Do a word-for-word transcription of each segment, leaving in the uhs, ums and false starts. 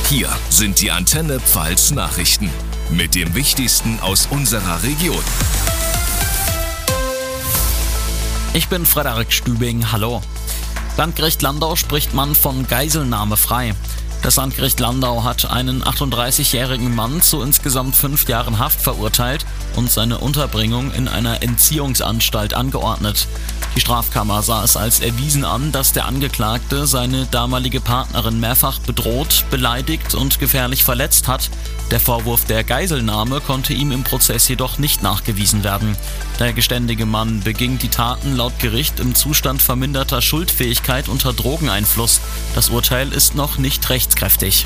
Hier sind die Antenne Pfalz Nachrichten mit dem Wichtigsten aus unserer Region. Ich bin Frederik Stübing, hallo. Landgericht Landau spricht Mann von Geiselnahme frei. Das Landgericht Landau hat einen achtunddreißigjährigen Mann zu insgesamt fünf Jahren Haft verurteilt und seine Unterbringung in einer Entziehungsanstalt angeordnet. Die Strafkammer sah es als erwiesen an, dass der Angeklagte seine damalige Partnerin mehrfach bedroht, beleidigt und gefährlich verletzt hat. Der Vorwurf der Geiselnahme konnte ihm im Prozess jedoch nicht nachgewiesen werden. Der geständige Mann beging die Taten laut Gericht im Zustand verminderter Schuldfähigkeit unter Drogeneinfluss. Das Urteil ist noch nicht rechtskräftig.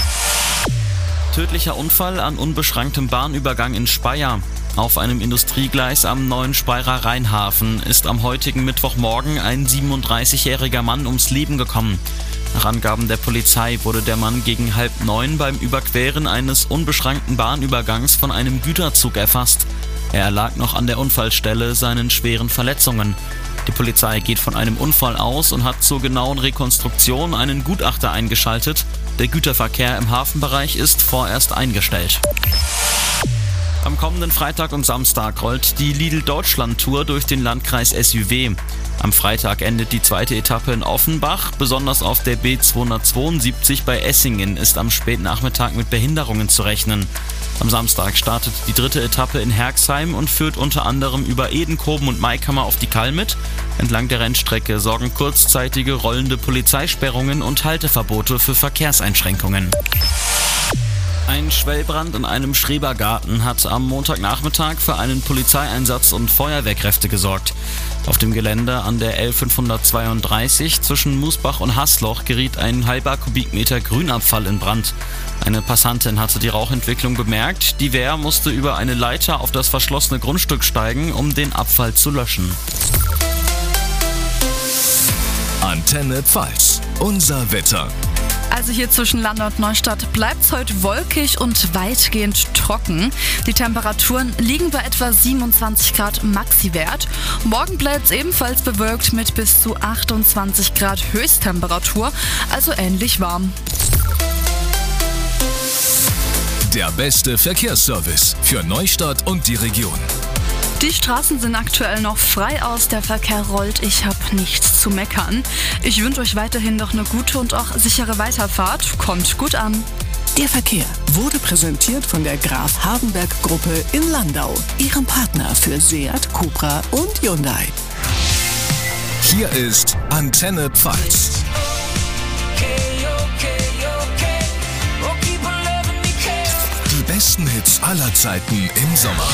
Tödlicher Unfall an unbeschranktem Bahnübergang in Speyer. Auf einem Industriegleis am neuen Speyerer Rheinhafen ist am heutigen Mittwochmorgen ein siebenunddreißigjähriger Mann ums Leben gekommen. Nach Angaben der Polizei wurde der Mann gegen halb neun beim Überqueren eines unbeschrankten Bahnübergangs von einem Güterzug erfasst. Er erlag noch an der Unfallstelle seinen schweren Verletzungen. Die Polizei geht von einem Unfall aus und hat zur genauen Rekonstruktion einen Gutachter eingeschaltet. Der Güterverkehr im Hafenbereich ist vorerst eingestellt. Am kommenden Freitag und Samstag rollt die Lidl-Deutschland-Tour durch den Landkreis S U W. Am Freitag endet die zweite Etappe in Offenbach. Besonders auf der B zweihundertzweiundsiebzig bei Essingen ist am Spätnachmittag mit Behinderungen zu rechnen. Am Samstag startet die dritte Etappe in Herxheim und führt unter anderem über Edenkoben und Maikammer auf die Kalmit. Entlang der Rennstrecke sorgen kurzzeitige rollende Polizeisperrungen und Halteverbote für Verkehrseinschränkungen. Ein Schwellbrand in einem Schrebergarten hat am Montagnachmittag für einen Polizeieinsatz und Feuerwehrkräfte gesorgt. Auf dem Gelände an der L fünfhundertzweiunddreißig zwischen Musbach und Haßloch geriet ein halber Kubikmeter Grünabfall in Brand. Eine Passantin hatte die Rauchentwicklung bemerkt. Die Wehr musste über eine Leiter auf das verschlossene Grundstück steigen, um den Abfall zu löschen. Antenne Pfalz, unser Wetter. Also hier zwischen Landau und Neustadt bleibt es heute wolkig und weitgehend trocken. Die Temperaturen liegen bei etwa siebenundzwanzig Grad Maxiwert. Morgen bleibt es ebenfalls bewölkt mit bis zu achtundzwanzig Grad Höchsttemperatur, also ähnlich warm. Der beste Verkehrsservice für Neustadt und die Region. Die Straßen sind aktuell noch frei aus, der Verkehr rollt, ich habe nichts zu meckern. Ich wünsche euch weiterhin noch eine gute und auch sichere Weiterfahrt. Kommt gut an. Der Verkehr wurde präsentiert von der Graf Hardenberg Gruppe in Landau, ihrem Partner für Seat, Cupra und Hyundai. Hier ist Antenne Pfalz. Die besten Hits aller Zeiten im Sommer.